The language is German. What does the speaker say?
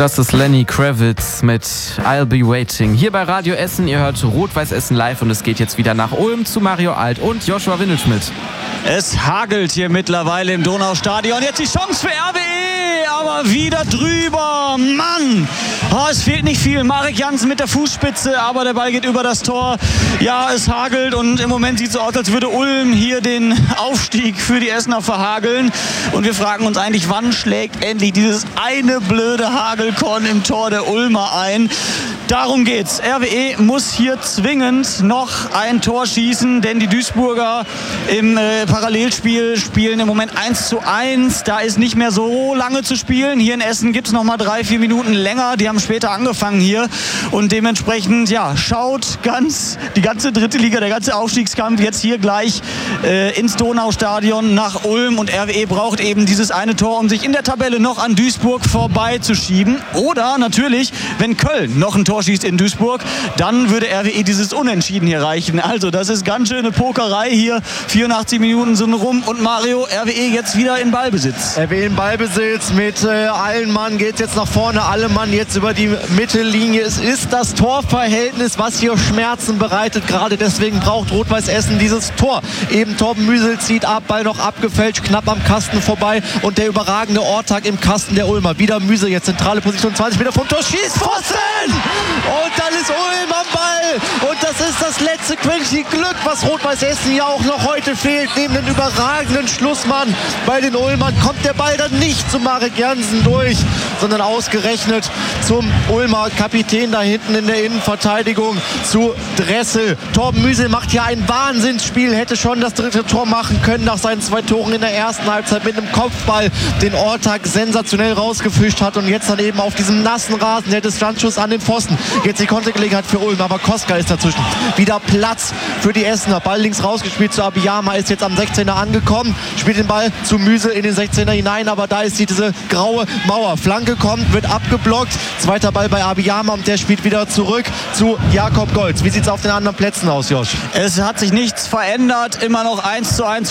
Das ist Lenny Kravitz mit I'll Be Waiting. Hier bei Radio Essen, ihr hört Rot-Weiß Essen live und es geht jetzt wieder nach Ulm zu Mario Alt und Joshua Windelschmidt. Es hagelt hier mittlerweile im Donaustadion. Jetzt die Chance für RWE, aber wieder drüber. Mann, es fehlt nicht viel. Marek Jansen mit der Fußspitze, aber der Ball geht über das Tor. Ja, es hagelt und im Moment sieht es so aus, als würde Ulm hier den Aufstieg für die Essener verhageln. Und wir fragen uns eigentlich, wann schlägt endlich dieses eine blöde Hagelkorn im Tor der Ulmer ein? Darum geht's. RWE muss hier zwingend noch ein Tor schießen, denn die Duisburger im Parallelspiel spielen im Moment 1:1. Da ist nicht mehr so lange zu spielen. Hier in Essen gibt es noch mal 3-4 Minuten länger. Die haben später angefangen hier. Und dementsprechend, ja, schaut die ganze dritte Liga, der ganze Aufstiegskampf jetzt hier gleich ins Donaustadion nach Ulm. Und RWE braucht eben dieses eine Tor, um sich in der Tabelle noch an Duisburg vorbeizuschieben. Oder natürlich, wenn Köln noch ein Tor schießt in Duisburg, dann würde RWE dieses Unentschieden hier reichen. Also das ist ganz schöne Pokerei hier. 84 Minuten sind rum und Mario, RWE jetzt wieder in Ballbesitz. RWE in Ballbesitz mit allen Mann geht jetzt nach vorne, alle Mann jetzt über die Mittellinie. Es ist das Torverhältnis, was hier Schmerzen bereitet. Gerade deswegen braucht Rot-Weiß Essen dieses Tor. Eben Torben Müsel zieht ab, Ball noch abgefälscht, knapp am Kasten vorbei und der überragende Ortag im Kasten der Ulmer. Wieder Müsel, jetzt zentrale Position, 20 Meter vom Tor, schießt Pfosten! Und dann ist Ulm am Ball und das ist das letzte Quäntchen Glück, was Rot-Weiß Essen ja auch noch heute fehlt. Neben dem überragenden Schlussmann bei den Ulmern kommt der Ball dann nicht zu Marek Jansen durch, sondern ausgerechnet zum Ulmer Kapitän da hinten in der Innenverteidigung zu Dressel. Torben Müsel macht hier ein Wahnsinnsspiel, hätte schon das dritte Tor machen können nach seinen 2 Toren in der ersten Halbzeit mit einem Kopfball, den Ortag sensationell rausgefischt hat und jetzt dann eben auf diesem nassen Rasen der Distanzschuss an den Pfosten. Jetzt die Kontergelegenheit für Ulm, aber Koska ist dazwischen. Wieder Platz für die Essener. Ball links rausgespielt zu Abiyama, ist jetzt am 16er angekommen, spielt den Ball zu Müsel in den 16er hinein, aber da ist diese graue Mauer. Flanke kommt, wird abgeblockt. Zweiter Ball bei Abiyama und der spielt wieder zurück zu Jakob Golz. Wie sieht es auf den anderen Plätzen aus, Josh? Es hat sich nichts verändert, immer noch 1:1.